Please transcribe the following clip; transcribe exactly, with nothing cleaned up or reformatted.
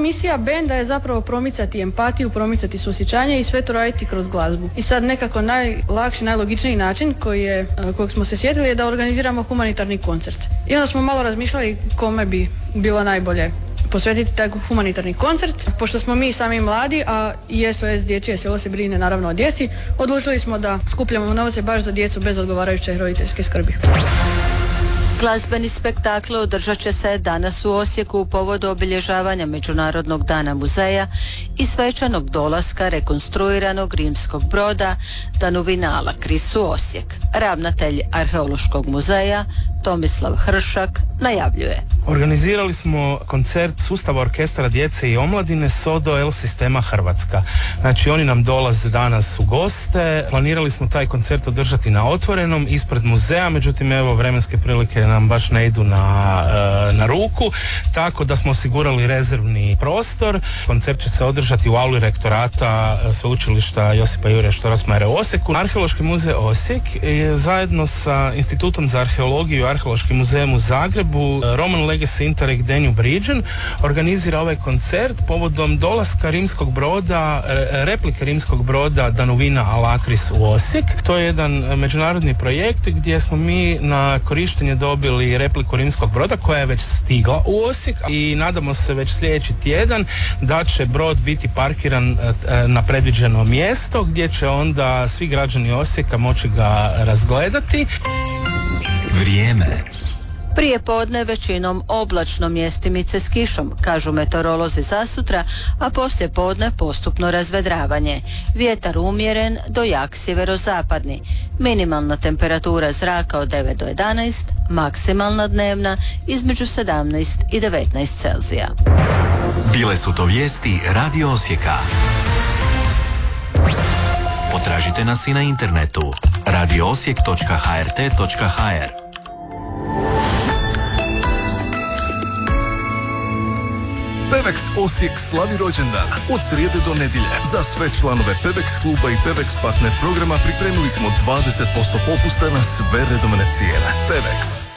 misija benda je zapravo promicati empatiju, promicati suosjećanje i sve to raditi kroz glazbu. I sad nekako najlakši, najlogičniji način koji je, kojeg smo se sjetili je da organiziramo humanitarni koncert. I onda smo malo razmišljali kome bi bilo najbolje posvetiti taj humanitarni koncert. Pošto smo mi sami mladi, a i S O S Dječje selo se brine naravno o djeci, odlučili smo da skupljamo novce baš za djecu bez odgovarajuće roditeljske skrbi. Glazbeni spektakl održat će se danas u Osijeku u povodu obilježavanja Međunarodnog dana muzeja i svečanog dolaska rekonstruiranog rimskog broda Danuvina Alakris u Osijek. Ravnatelj Arheološkog muzeja Tomislav Hršak najavljuje. Organizirali smo koncert sustava orkestra djece i omladine Sodo L sistema Hrvatska. Znači oni nam dolaze danas u goste. Planirali smo taj koncert održati na otvorenom ispred muzeja, međutim evo vremenske prilike nam baš ne idu na, na ruku, tako da smo osigurali rezervni prostor. Koncert će se održati u auli rektorata Sveučilišta Josipa Jurja Strossmayera u Osijeku. Arheološki muzej Osijek je zajedno sa Institutom za arheologiju i Arheološkim muzejem u Zagrebu, Roman Legacy Interreg Danube Region, organizira ovaj koncert povodom dolaska rimskog broda, replike rimskog broda Danuvina Alakris u Osijek. To je jedan međunarodni projekt gdje smo mi na korištenje dobili repliku rimskog broda koja je već stigla u Osijek i nadamo se već sljedeći tjedan da će brod biti parkiran na predviđeno mjesto gdje će onda svi građani Osijeka moći ga razgledati. Vrijeme. Prije podne većinom oblačno, mjestimice s kišom, kažu meteorolozi za sutra, a poslije podne postupno razvedravanje. Vjetar umjeren do jak sjeverozapadni. Minimalna temperatura zraka od devet do jedanaest, maksimalna dnevna između sedamnaest i devetnaest Celzija. Bile su to vijesti Radio Osijeka. Potražite nas i na internetu radio osijek točka h r t točka h r. Pevex Osijek slavi rođendan od srijede do nedjelje. Za sve članove Pevex kluba i Pevex partner programa pripremili smo dvadeset posto popusta na sve redovne cijene. Pevex.